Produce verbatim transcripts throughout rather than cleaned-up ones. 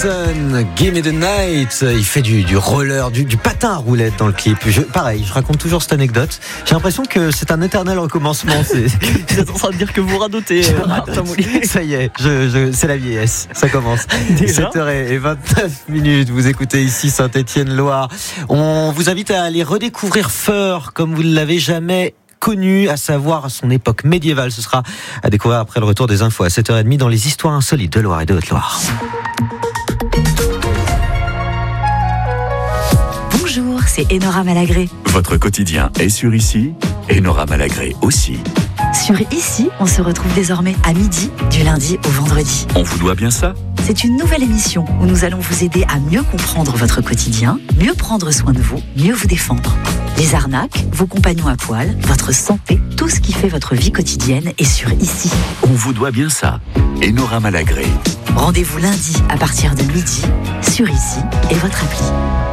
Jackson, Give Me the Night. Il fait du, du roller, du, du patin à roulette dans le clip. Je, pareil, je raconte toujours cette anecdote. J'ai l'impression que c'est un éternel recommencement. C'est... Vous êtes en train de dire que vous radotez. Ça y est, je, je, c'est la vieillesse. Ça commence. Déjà sept heures vingt-neuf minutes. Vous écoutez ici Saint-Étienne-Loire. On vous invite à aller redécouvrir Feur comme vous ne l'avez jamais connu, à savoir à son époque médiévale. Ce sera à découvrir après le retour des infos à sept heures trente dans les histoires insolites de Loire et de Haute-Loire. Bonjour, c'est Enora Malagré. Votre quotidien est sur Ici, Enora Malagré aussi. Sur Ici, on se retrouve désormais à midi, du lundi au vendredi. On vous doit bien ça ? C'est une nouvelle émission où nous allons vous aider à mieux comprendre votre quotidien, mieux prendre soin de vous, mieux vous défendre. Les arnaques, vos compagnons à poil, votre santé, tout ce qui fait votre vie quotidienne est sur Ici. On vous doit bien ça. Enora Malagré. Rendez-vous lundi à partir de midi sur Ici et votre appli.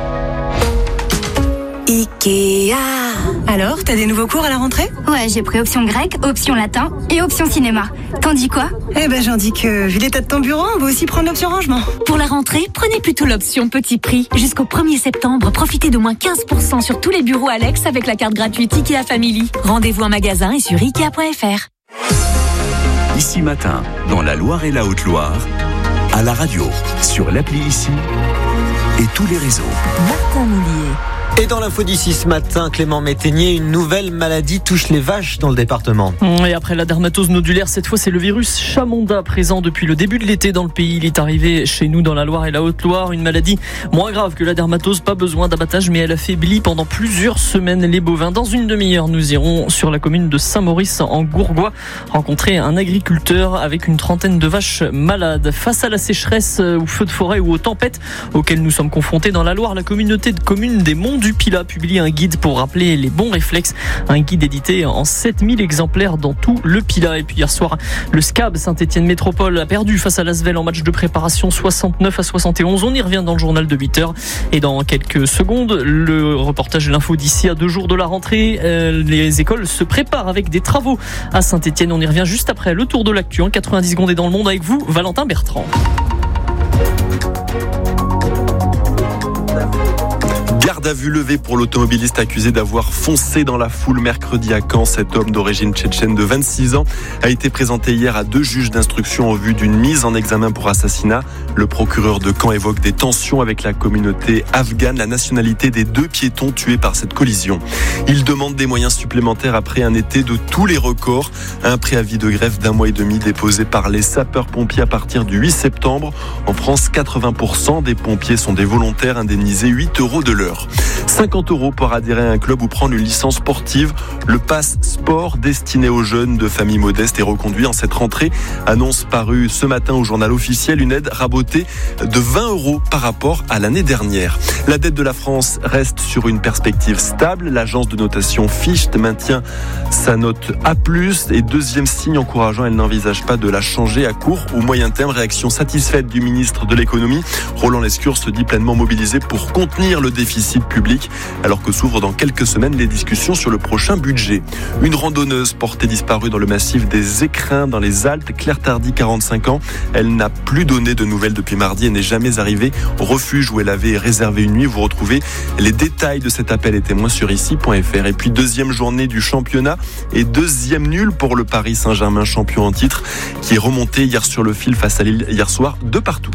Ikea. Alors, t'as des nouveaux cours à la rentrée ? Ouais, j'ai pris option grec, option latin et option cinéma. T'en dis quoi ? Eh ben, j'en dis que, vu l'état de ton bureau, on va aussi prendre l'option rangement. Pour la rentrée, prenez plutôt l'option petit prix. Jusqu'au premier septembre, profitez d'au moins quinze pour cent sur tous les bureaux Alex avec la carte gratuite Ikea Family. Rendez-vous en magasin et sur ikea point f r. Ici matin, dans la Loire et la Haute-Loire, à la radio, sur l'appli Ici et tous les réseaux. Martin Moulier. Et dans l'info d'ici ce matin, Clément Métainier, une nouvelle maladie touche les vaches dans le département. Et après la dermatose nodulaire, cette fois c'est le virus Chamonda présent depuis le début de l'été dans le pays. Il est arrivé chez nous dans la Loire et la Haute-Loire. Une maladie moins grave que la dermatose, pas besoin d'abattage, mais elle affaiblit pendant plusieurs semaines les bovins. Dans une demi-heure, nous irons sur la commune de Saint-Maurice en Gourgois rencontrer un agriculteur avec une trentaine de vaches malades. Face à la sécheresse, aux feux de forêt ou aux tempêtes auxquelles nous sommes confrontés dans la Loire, la communauté de communes des Monts du Pilat publie un guide pour rappeler les bons réflexes. Un guide édité en sept mille exemplaires dans tout le Pilat. Et puis hier soir, le S C A B Saint-Étienne Métropole a perdu face à l'Asvel en match de préparation soixante-neuf à soixante et onze. On y revient dans le journal de huit heures. Et dans quelques secondes, le reportage de l'info d'ici à deux jours de la rentrée. Euh, les écoles se préparent avec des travaux à Saint-Étienne. On y revient juste après le tour de l'actu en quatre-vingt-dix secondes et dans le monde avec vous, Valentin Bertrand. Garde à vue levée pour l'automobiliste accusé d'avoir foncé dans la foule mercredi à Caen. Cet homme d'origine tchétchène de vingt-six ans a été présenté hier à deux juges d'instruction en vue d'une mise en examen pour assassinat. Le procureur de Caen évoque des tensions avec la communauté afghane, la nationalité des deux piétons tués par cette collision. Il demande des moyens supplémentaires après un été de tous les records. Un préavis de grève d'un mois et demi déposé par les sapeurs-pompiers à partir du huit septembre. En France, quatre-vingts pour cent des pompiers sont des volontaires indemnisés huit euros de l'heure. cinquante euros pour adhérer à un club ou prendre une licence sportive. Le pass sport destiné aux jeunes de familles modestes est reconduit en cette rentrée. Annonce parue ce matin au journal officiel, une aide rabotée de vingt euros par rapport à l'année dernière. La dette de la France reste sur une perspective stable. L'agence de notation Fitch maintient sa note A plus, et deuxième signe encourageant, elle n'envisage pas de la changer à court ou moyen terme. Réaction satisfaite du ministre de l'économie. Roland Lescure se dit pleinement mobilisé pour contenir le déficit public, alors que s'ouvrent dans quelques semaines les discussions sur le prochain budget. Une randonneuse portée disparue dans le massif des Écrins dans les Alpes, Claire Tardy, quarante-cinq ans. Elle n'a plus donné de nouvelles depuis mardi et n'est jamais arrivée au refuge où elle avait réservé une nuit. Vous retrouvez les détails de cet appel et témoins sur ici point f r. Et puis deuxième journée du championnat et deuxième nul pour le Paris Saint-Germain, champion en titre, qui est remonté hier sur le fil face à Lille hier soir de partout.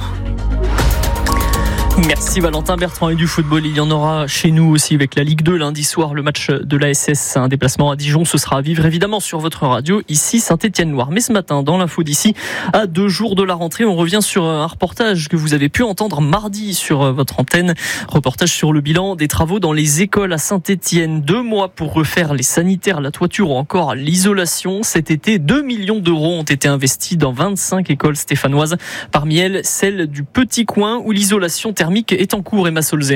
Merci Valentin Bertrand. Et du football, il y en aura chez nous aussi avec la Ligue deux lundi soir, le match de l'A S S, un déplacement à Dijon, ce sera à vivre évidemment sur votre radio ici Saint-Étienne-Loire. Mais ce matin, dans l'info d'ici, à deux jours de la rentrée, on revient sur un reportage que vous avez pu entendre mardi sur votre antenne, reportage sur le bilan des travaux dans les écoles à Saint-Étienne. Deux mois pour refaire les sanitaires, la toiture ou encore l'isolation. Cet été, deux millions d'euros ont été investis dans vingt-cinq écoles stéphanoises, parmi elles celle du Petit Coin où l'isolation thermique est en cours. Emma Solzé.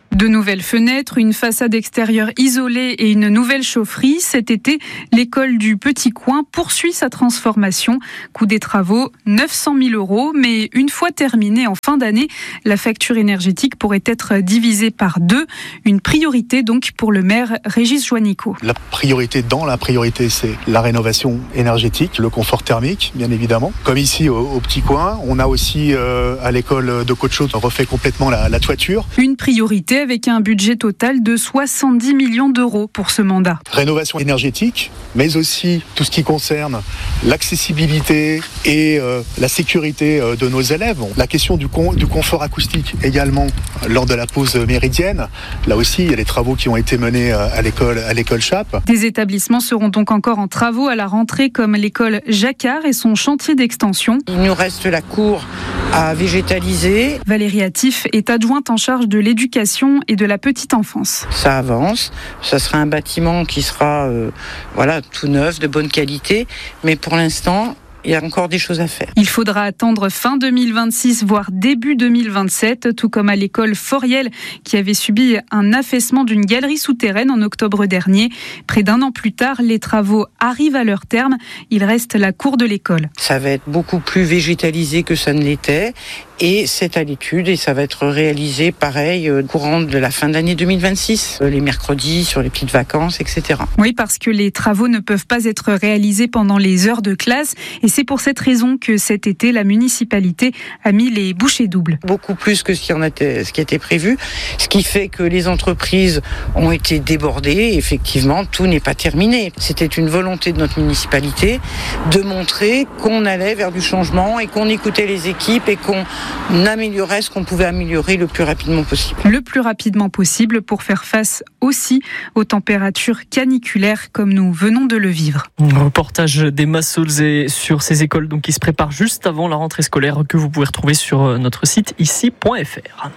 De nouvelles fenêtres, une façade extérieure isolée et une nouvelle chaufferie. Cet été, l'école du Petit Coin poursuit sa transformation. Coût des travaux, neuf cent mille euros. Mais une fois terminée en fin d'année, la facture énergétique pourrait être divisée par deux. Une priorité donc pour le maire Régis Juanico. La priorité dans la priorité, c'est la rénovation énergétique, le confort thermique, bien évidemment. Comme ici au, au Petit Coin, on a aussi euh, à l'école de Côte Chaude refait complètement la, la toiture. Une priorité avec un budget total de soixante-dix millions d'euros pour ce mandat. Rénovation énergétique, mais aussi tout ce qui concerne l'accessibilité et euh, la sécurité euh, de nos élèves. La question du, con, du confort acoustique également lors de la pause méridienne. Là aussi, il y a des travaux qui ont été menés euh, à l'école, à l'école Chappe. Des établissements seront donc encore en travaux à la rentrée, comme l'école Jacquard et son chantier d'extension. Il nous reste la cour à végétaliser. Valérie Attif est adjointe en charge de l'éducation et de la petite enfance. Ça avance, ça sera un bâtiment qui sera euh, voilà, tout neuf, de bonne qualité, mais pour l'instant, il y a encore des choses à faire. Il faudra attendre fin deux mille vingt-six, voire début deux mille vingt-sept, tout comme à l'école Foriel, qui avait subi un affaissement d'une galerie souterraine en octobre dernier. Près d'un an plus tard, les travaux arrivent à leur terme. Il reste la cour de l'école. Ça va être beaucoup plus végétalisé que ça ne l'était. Et c'est à l'étude et ça va être réalisé pareil euh, courant de la fin de l'année deux mille vingt-six, euh, les mercredis, sur les petites vacances, et cetera. Oui, parce que les travaux ne peuvent pas être réalisés pendant les heures de classe et c'est pour cette raison que cet été, la municipalité a mis les bouchées doubles. Beaucoup plus que ce qui, en était, ce qui était prévu, ce qui fait que les entreprises ont été débordées. Effectivement, tout n'est pas terminé. C'était une volonté de notre municipalité de montrer qu'on allait vers du changement et qu'on écoutait les équipes et qu'on On améliorait ce qu'on pouvait améliorer le plus rapidement possible. Le plus rapidement possible pour faire face aussi aux températures caniculaires comme nous venons de le vivre. Un reportage d'Emma Solzé sur ces écoles donc, qui se préparent juste avant la rentrée scolaire que vous pouvez retrouver sur notre site ici point f r.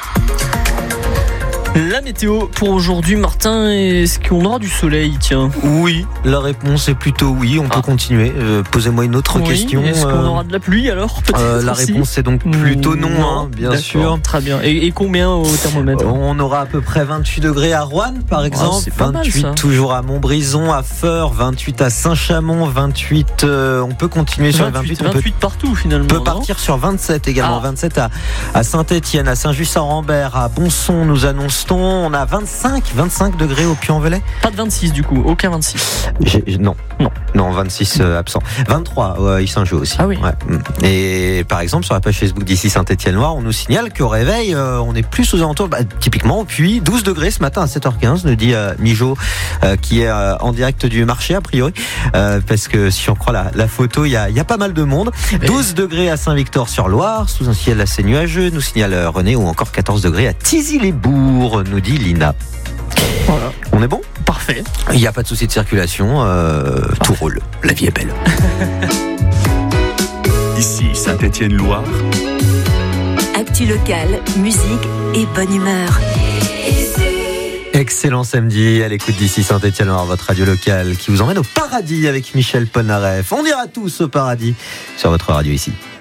La météo pour aujourd'hui, Martin, est-ce qu'on aura du soleil, tiens ? Oui, la réponse est plutôt oui, on ah. peut continuer. Euh, posez-moi une autre oui, question. Est-ce qu'on aura de la pluie alors euh, La aussi réponse est donc plutôt non, non hein, bien d'accord, sûr. Très bien. Et, et combien au thermomètre ? On aura à peu près vingt-huit degrés à Roanne, par exemple. Ah, c'est pas vingt-huit mal, ça. Toujours à Montbrison, à Feurs, vingt-huit à Saint-Chamond, vingt-huit. Euh, on peut continuer sur les vingt-huit. vingt-huit on peut, partout finalement. On peut partir sur vingt-sept également. Ah. vingt-sept à, à Saint-Étienne, à Saint-Just-en-Rambert, à Bonson, nous annonce-t-on. On a vingt-cinq, vingt-cinq degrés au Puy-en-Velay. Pas de vingt-six du coup, aucun vingt-six. J'ai, non, non, non, vingt-six euh, absent. vingt-trois, euh, il s'en joue aussi. Ah oui. Ouais. Et par exemple, sur la page Facebook d'ici Saint-Étienne-Loire, on nous signale qu'au réveil, euh, on est plus aux alentours, bah, typiquement au Puy, douze degrés ce matin à sept heures quinze, nous dit euh, Mijo, euh, qui est euh, en direct du marché a priori, euh, parce que si on croit la, la photo, il y a, y a pas mal de monde. douze degrés à Saint-Victor-sur-Loire, sous un ciel assez nuageux, nous signale René, ou encore quatorze degrés à Tizy-les-Bourgs, nous dit Lina. Voilà. On est bon ? Parfait. Il n'y a pas de souci de circulation, euh, tout roule. La vie est belle. Ici Saint-Étienne-Loire. Actu locale, musique et bonne humeur. Excellent samedi à l'écoute d'ici Saint-Étienne-Loire, votre radio locale qui vous emmène au paradis avec Michel Polnareff. On ira tous au paradis sur votre radio ici.